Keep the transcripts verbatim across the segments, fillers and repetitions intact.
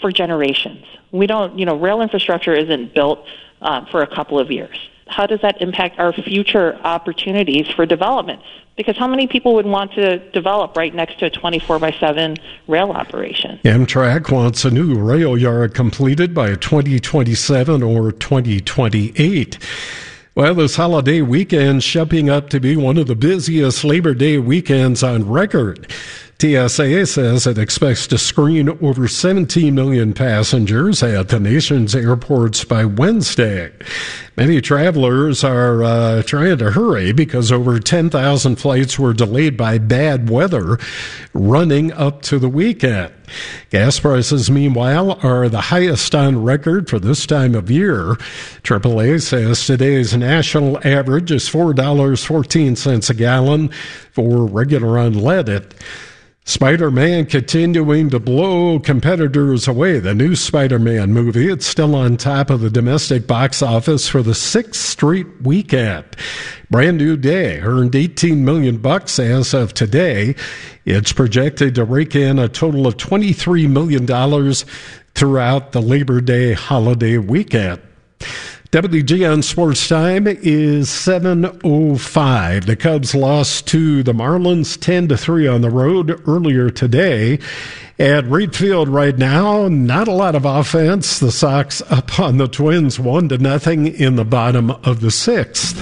for generations. We don't, you know, rail infrastructure isn't built uh, for a couple of years. How does that impact our future opportunities for development? Because how many people would want to develop right next to a twenty-four by seven rail operation? Amtrak wants a new rail yard completed by twenty twenty-seven or twenty twenty-eight. Well, this holiday weekend shaping up to be one of the busiest Labor Day weekends on record. T S A says it expects to screen over seventeen million passengers at the nation's airports by Wednesday. Many travelers are uh, trying to hurry because over ten thousand flights were delayed by bad weather running up to the weekend. Gas prices, meanwhile, are the highest on record for this time of year. triple A says today's national average is four dollars and fourteen cents a gallon for regular unleaded. Spider-Man continuing to blow competitors away. The new Spider-Man movie, it's still on top of the domestic box office for the sixth straight weekend. Brand New Day earned eighteen million bucks as of today. It's projected to rake in a total of twenty-three million dollars throughout the Labor Day holiday weekend. W G N Sports Time is seven oh five. The Cubs lost to the Marlins ten to three on the road earlier today. At right field right now, not a lot of offense. The Sox up on the Twins one to nothing in the bottom of the sixth.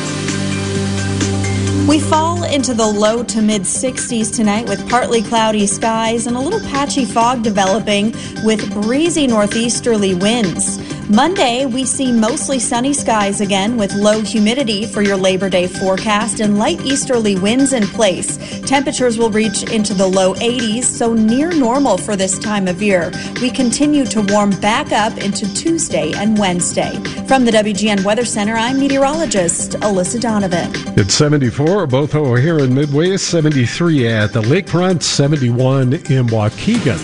We fall into the low to mid sixties tonight with partly cloudy skies and a little patchy fog developing with breezy northeasterly winds. Monday, we see mostly sunny skies again with low humidity for your Labor Day forecast and light easterly winds in place. Temperatures will reach into the low eighties, so near normal for this time of year. We continue to warm back up into Tuesday and Wednesday. From the W G N Weather Center, I'm meteorologist Alyssa Donovan. It's seventy-four, both over here in Midway, seventy-three at the Lakefront, seventy-one in Waukegan.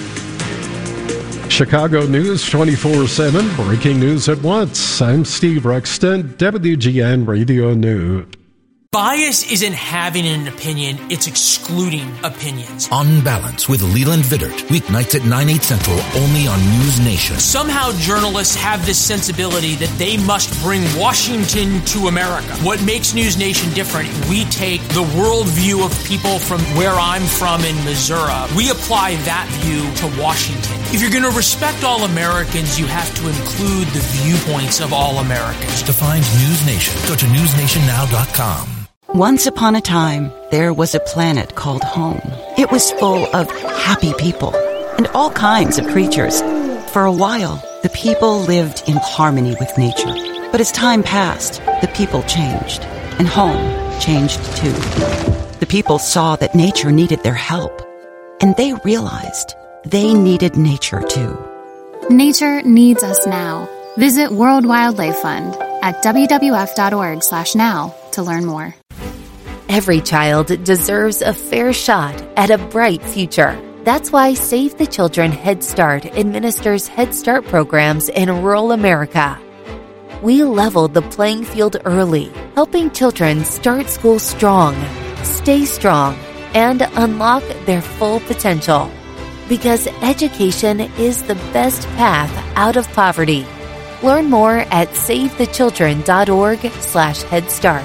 Chicago News twenty-four seven, breaking news at once. I'm Steve Ruxton, W G N Radio News. Bias isn't having an opinion, it's excluding opinions. On Balance with Leland Vittert, weeknights at nine, eight central, only on News Nation. Somehow journalists have this sensibility that they must bring Washington to America. What makes News Nation different, we take the worldview of people from where I'm from in Missouri. We apply that view to Washington. If you're going to respect all Americans, you have to include the viewpoints of all Americans. To find News Nation, go to news nation now dot com. Once upon a time, there was a planet called home. It was full of happy people and all kinds of creatures. For a while, the people lived in harmony with nature. But as time passed, the people changed, and home changed too. The people saw that nature needed their help, and they realized they needed nature too. Nature needs us now. Visit World Wildlife Fund at w w f dot org slash now to learn more. Every child deserves a fair shot at a bright future. That's why Save the Children Head Start administers Head Start programs in rural America. We leveled the playing field early, helping children start school strong, stay strong, and unlock their full potential. Because education is the best path out of poverty. Learn more at save the children dot org slash head start.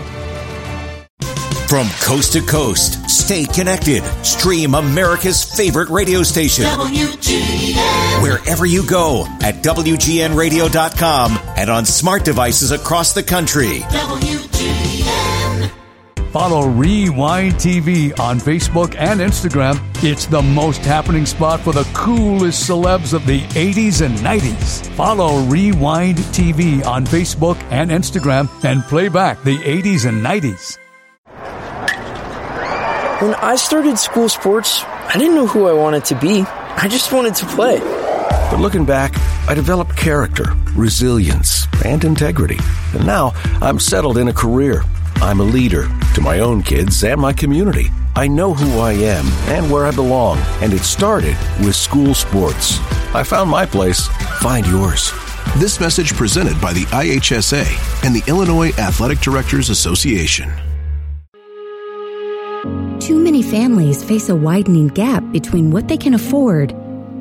From coast to coast, stay connected. Stream America's favorite radio station. W G N. Wherever you go at W G N radio dot com and on smart devices across the country. W G N. Follow Rewind T V on Facebook and Instagram. It's the most happening spot for the coolest celebs of the eighties and nineties. Follow Rewind T V on Facebook and Instagram and play back the eighties and nineties. When I started school sports, I didn't know who I wanted to be. I just wanted to play. But looking back, I developed character, resilience, and integrity. And now I'm settled in a career. I'm a leader to my own kids and my community. I know who I am and where I belong, and it started with school sports. I found my place. Find yours. This message presented by the I H S A and the Illinois Athletic Directors Association. Too many families face a widening gap between what they can afford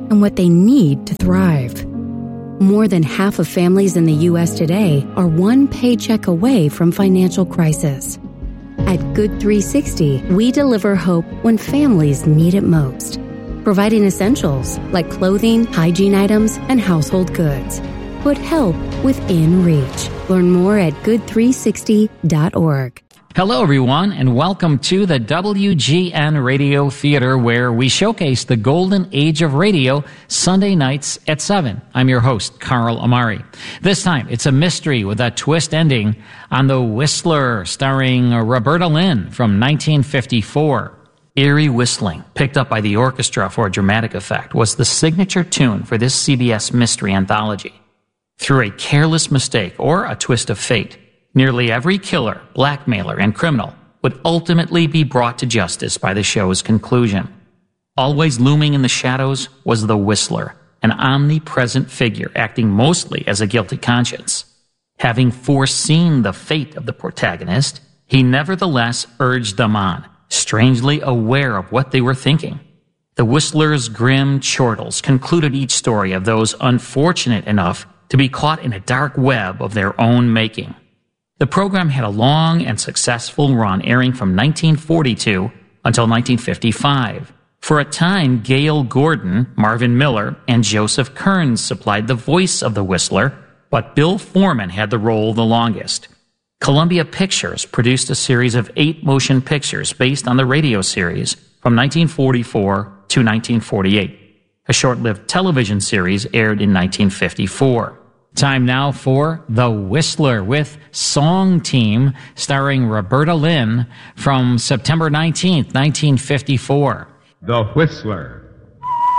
and what they need to thrive. More than half of families in the U S today are one paycheck away from financial crisis. At Good three sixty, we deliver hope when families need it most, providing essentials like clothing, hygiene items, and household goods. Put help within reach. Learn more at good three sixty dot org. Hello, everyone, and welcome to the W G N Radio Theater, where we showcase the golden age of radio Sunday nights at seven. I'm your host, Carl Amari. This time, it's a mystery with a twist ending on The Whistler, starring Roberta Lynn from nineteen fifty-four. Eerie whistling, picked up by the orchestra for dramatic effect, was the signature tune for this C B S mystery anthology. Through a careless mistake or a twist of fate, nearly every killer, blackmailer, and criminal would ultimately be brought to justice by the show's conclusion. Always looming in the shadows was the Whistler, an omnipresent figure acting mostly as a guilty conscience. Having foreseen the fate of the protagonist, he nevertheless urged them on, strangely aware of what they were thinking. The Whistler's grim chortles concluded each story of those unfortunate enough to be caught in a dark web of their own making. The program had a long and successful run, airing from nineteen forty-two until nineteen fifty-five. For a time, Gail Gordon, Marvin Miller, and Joseph Kearns supplied the voice of the Whistler, but Bill Foreman had the role the longest. Columbia Pictures produced a series of eight motion pictures based on the radio series from nineteen forty-four to nineteen forty-eight. A short-lived television series aired in nineteen fifty-four. Time now for The Whistler with Song Team, starring Roberta Lynn, from September nineteenth, nineteen fifty-four. The Whistler.